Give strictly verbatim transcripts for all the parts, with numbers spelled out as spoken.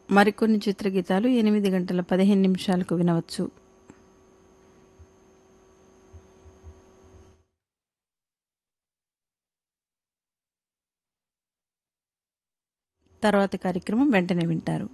మరికొన్ని చిత్రగీతాలు ఎనిమిది గంటల పదిహేను నిమిషాలకు వినవచ్చు. తర్వాతి కార్యక్రమం వెంటనే వింటారు.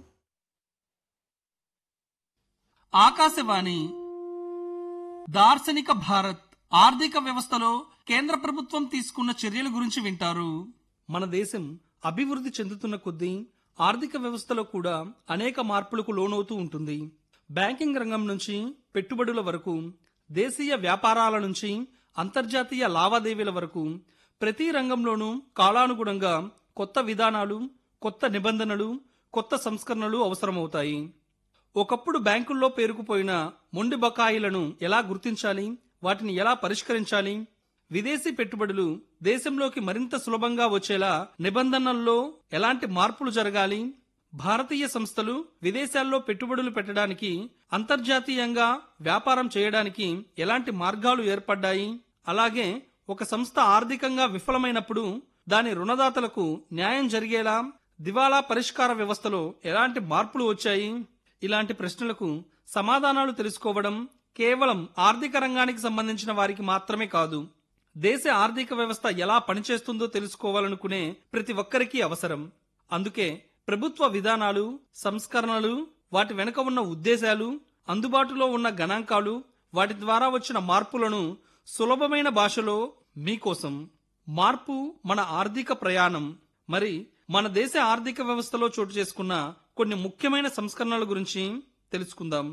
ఆకాశవాణి దార్శనిక భారత్ ఆర్థిక వ్యవస్థలో కేంద్ర ప్రభుత్వం తీసుకున్న చర్యల గురించి వింటారు. మన దేశం అభివృద్ధి చెందుతున్న కొద్దీ ఆర్థిక వ్యవస్థలో కూడా అనేక మార్పులకు లోనవుతూ ఉంటుంది. బ్యాంకింగ్ రంగం నుంచి పెట్టుబడుల వరకు, దేశీయ వ్యాపారాల నుంచి అంతర్జాతీయ లావాదేవీల వరకు ప్రతి రంగంలోనూ కాలానుగుణంగా కొత్త విధానాలు, కొత్త నిబంధనలు, కొత్త సంస్కరణలు అవసరమవుతాయి. ఒకప్పుడు బ్యాంకుల్లో పేరుకుపోయిన మొండి బకాయిలను ఎలా గుర్తించాలి, వాటిని ఎలా పరిష్కరించాలి, విదేశీ పెట్టుబడులు దేశంలోకి మరింత సులభంగా వచ్చేలా నిబంధనల్లో ఎలాంటి మార్పులు జరగాలి, భారతీయ సంస్థలు విదేశాల్లో పెట్టుబడులు పెట్టడానికి, అంతర్జాతీయంగా వ్యాపారం చేయడానికి ఎలాంటి మార్గాలు ఏర్పడ్డాయి, అలాగే ఒక సంస్థ ఆర్థికంగా విఫలమైనప్పుడు దాని రుణదాతలకు న్యాయం జరిగేలా దివాలా పరిష్కార వ్యవస్థలో ఎలాంటి మార్పులు వచ్చాయి, ఇలాంటి ప్రశ్నలకు సమాధానాలు తెలుసుకోవడం కేవలం ఆర్థిక రంగానికి సంబంధించిన వారికి మాత్రమే కాదు, దేశ ఆర్థిక వ్యవస్థ ఎలా పనిచేస్తుందో తెలుసుకోవాలనుకునే ప్రతి ఒక్కరికి అవసరం. అందుకే ప్రభుత్వ విధానాలు, సంస్కరణలు, వాటి వెనుక ఉన్న ఉద్దేశాలు, అందుబాటులో ఉన్న గణాంకాలు, వాటి ద్వారా వచ్చిన మార్పులను సులభమైన భాషలో మీకోసం. మార్పు మన ఆర్థిక ప్రయాణం. మరి మన దేశ ఆర్థిక వ్యవస్థలో చోటు చేసుకున్న కొన్ని ముఖ్యమైన సంస్కరణల గురించి తెలుసుకుందాం.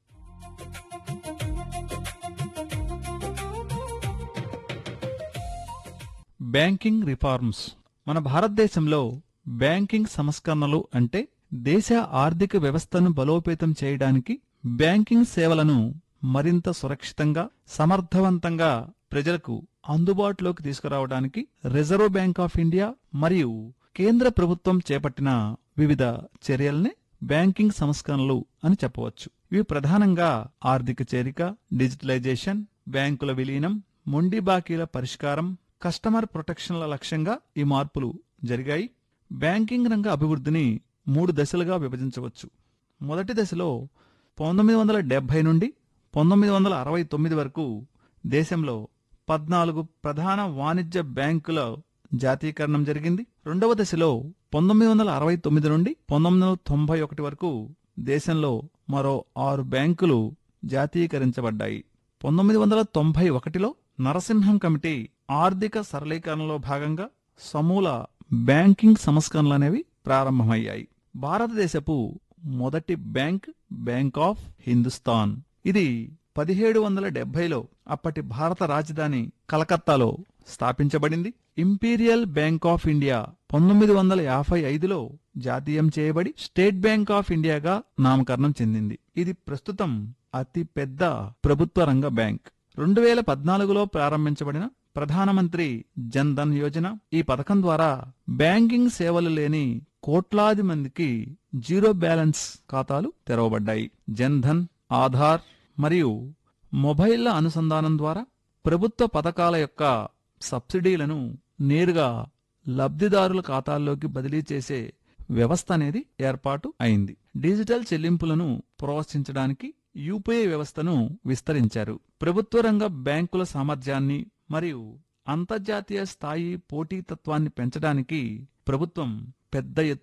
Banking reforms. మన భారతదేశంలో బ్యాంకింగ్ సంస్కరణలు అంటే దేశ ఆర్థిక వ్యవస్థను బలోపేతం చేయడానికి, బ్యాంకింగ్ సేవలను మరింత సురక్షితంగా, సమర్థవంతంగా ప్రజలకు అందుబాటులోకి తీసుకురావడానికి రిజర్వ్ బ్యాంక్ ఆఫ్ ఇండియా మరియు కేంద్ర ప్రభుత్వం చేపట్టిన వివిధ చర్యల్ని బ్యాంకింగ్ సంస్కరణలు అని చెప్పవచ్చు. ఇవి ప్రధానంగా ఆర్థిక చేరిక, డిజిటలైజేషన్, బ్యాంకుల విలీనం, మొండి బాకీల పరిష్కారం, కస్టమర్ ప్రొటెక్షన్ల లక్ష్యంగా ఈ మార్పులు జరిగాయి. బ్యాంకింగ్ రంగ అభివృద్ధిని మూడు దశలుగా విభజించవచ్చు. మొదటి దశలో పంతొమ్మిది వందల డెబ్బై నుండి పంతొమ్మిది వందల అరవై తొమ్మిది వరకు దేశంలో పద్నాలుగు ప్రధాన వాణిజ్య బ్యాంకుల జాతీయకరణం జరిగింది. రెండవ దశలో పంతొమ్మిది వందల అరవై తొమ్మిది నుండి పంతొమ్మిది వందల తొంభై ఒకటి వరకు దేశంలో మరో ఆరు బ్యాంకులు జాతీయకరించబడ్డాయి. పంతొమ్మిది వందల తొంభై ఒకటిలో నరసింహం కమిటీ ఆర్థిక సరళీకరణలో భాగంగా సమూల బ్యాంకింగ్ సంస్కరణలనేవి ప్రారంభమయ్యాయి. భారతదేశపు మొదటి బ్యాంక్ బ్యాంక్ ఆఫ్ హిందుస్థాన్. ఇది పదిహేడు వందల డెబ్బైలో అప్పటి భారత రాజధాని కలకత్తాలో స్థాపించబడింది. ఇంపీరియల్ బ్యాంక్ ఆఫ్ ఇండియా పంతొమ్మిది వందల యాభై ఐదులో జాతీయం చేయబడి స్టేట్ బ్యాంక్ ఆఫ్ ఇండియాగా నామకరణం చెందింది. ఇది ప్రస్తుతం అతి పెద్ద ప్రభుత్వ రంగ బ్యాంక్. రెండు వేల పద్నాలుగులో ప్రారంభించబడిన ప్రధానమంత్రి జన్ ధన్ యోజన, ఈ పథకం ద్వారా బ్యాంకింగ్ సేవలు లేని కోట్లాది మందికి జీరో బ్యాలెన్స్ ఖాతాలు తెరవబడ్డాయి. జన్ ధన్, ఆధార్ మరియు మొబైళ్ల అనుసంధానం ద్వారా ప్రభుత్వ పథకాల యొక్క సబ్సిడీలను నేరుగా లబ్ధిదారుల ఖాతాల్లోకి బదిలీ చేసే వ్యవస్థ అనేది ఏర్పాటు అయింది. డిజిటల్ చెల్లింపులను ప్రోత్సహించడానికి యూపీఐ వ్యవస్థను విస్తరించారు. ప్రభుత్వ రంగ బ్యాంకుల సామర్థ్యాన్ని మరియు అంతర్జాతీయ స్థాయి పోటీతత్వాన్ని పెంచడానికి ప్రభుత్వం పెద్ద ఎత్తున